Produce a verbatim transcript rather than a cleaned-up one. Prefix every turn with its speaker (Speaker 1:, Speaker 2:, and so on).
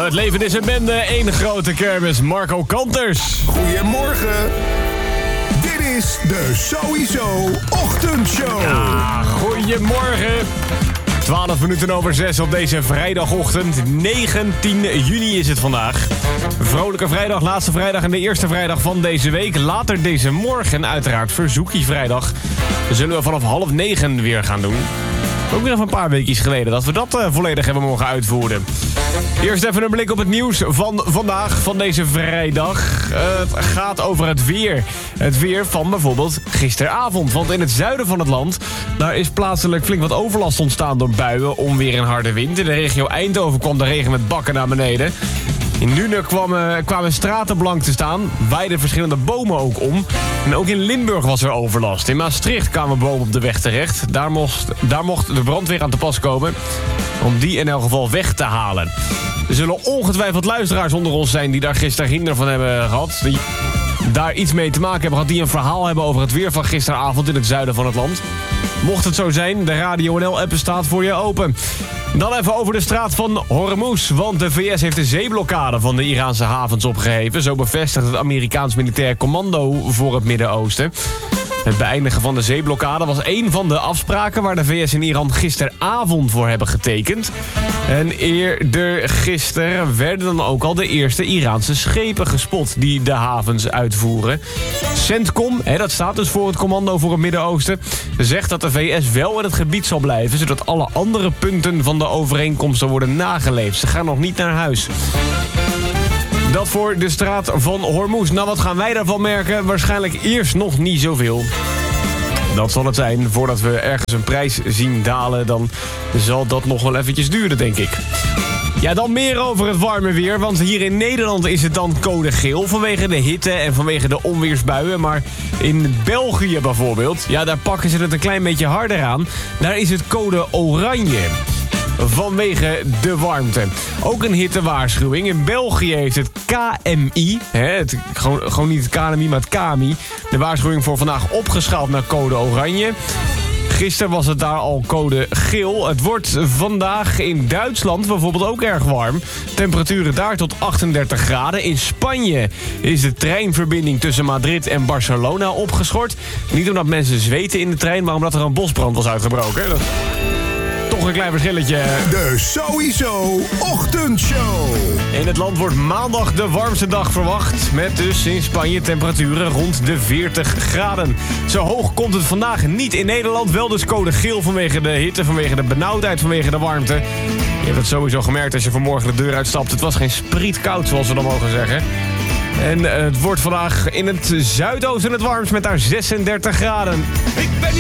Speaker 1: Het leven is een bende, één grote kermis. Marco Kanters.
Speaker 2: Goedemorgen. Dit is de Sowieso Ochtendshow.
Speaker 1: Ja, goedemorgen. twaalf minuten over zes op deze vrijdagochtend. negentien juni is het vandaag. Vrolijke vrijdag, laatste vrijdag en de eerste vrijdag van deze week. Later deze morgen uiteraard verzoekie vrijdag. Dat zullen we vanaf half negen weer gaan doen. Ook weer even een paar weekjes geleden dat we dat uh, volledig hebben mogen uitvoeren. Eerst even een blik op het nieuws van vandaag, van deze vrijdag. Uh, het gaat over het weer. Het weer van bijvoorbeeld gisteravond. Want in het zuiden van het land, daar is plaatselijk flink wat overlast ontstaan door buien, onweer en harde wind. In de regio Eindhoven kwam de regen met bakken naar beneden. In Nuenen kwamen, kwamen straten blank te staan, waaiden verschillende bomen ook om. En ook in Limburg was er overlast. In Maastricht kwamen bomen op de weg terecht. Daar mocht, daar mocht de brandweer aan te pas komen om die in elk geval weg te halen. Er zullen ongetwijfeld luisteraars onder ons zijn die daar gisteren hinder van hebben gehad. Die daar iets mee te maken hebben gehad, die een verhaal hebben over het weer van gisteravond in het zuiden van het land. Mocht het zo zijn, de Radio N L-app staat voor je open. Dan even over de straat van Hormuz, want de V S heeft de zeeblokkade van de Iraanse havens opgeheven. Zo bevestigt het Amerikaans militair commando voor het Midden-Oosten. Het beëindigen van de zeeblokkade was één van de afspraken waar de V S en Iran gisteravond voor hebben getekend. En eerder gisteren werden dan ook al de eerste Iraanse schepen gespot die de havens uitvoeren. CENTCOM, hè, dat staat dus voor het commando voor het Midden-Oosten, zegt dat de V S wel in het gebied zal blijven, zodat alle andere punten van de overeenkomsten worden nageleefd. Ze gaan nog niet naar huis. Dat voor de straat van Hormuz. Nou, wat gaan wij daarvan merken? Waarschijnlijk eerst nog niet zoveel. Dat zal het zijn. Voordat we ergens een prijs zien dalen, dan zal dat nog wel eventjes duren, denk ik. Ja, dan meer over het warme weer. Want hier in Nederland is het dan code geel vanwege de hitte en vanwege de onweersbuien. Maar in België bijvoorbeeld, ja, daar pakken ze het een klein beetje harder aan. Daar is het code oranje. Vanwege de warmte. Ook een hittewaarschuwing. In België heeft het K M I, hè, het, gewoon, gewoon niet het K M I, maar het K M I, de waarschuwing voor vandaag opgeschaald naar code oranje. Gisteren was het daar al code geel. Het wordt vandaag in Duitsland bijvoorbeeld ook erg warm. Temperaturen daar tot achtendertig graden. In Spanje is de treinverbinding tussen Madrid en Barcelona opgeschort. Niet omdat mensen zweten in de trein, maar omdat er een bosbrand was uitgebroken. Dat... Toch een klein verschilletje.
Speaker 2: De Sowieso Ochtendshow.
Speaker 1: In het land wordt maandag de warmste dag verwacht. Met dus in Spanje temperaturen rond de veertig graden. Zo hoog komt het vandaag niet in Nederland. Wel dus code geel vanwege de hitte, vanwege de benauwdheid, vanwege de warmte. Je hebt het sowieso gemerkt als je vanmorgen de deur uitstapt. Het was geen sprietkoud, zoals we dan mogen zeggen. En het wordt vandaag in het zuidoosten het warmst met daar zesendertig graden. Ik ben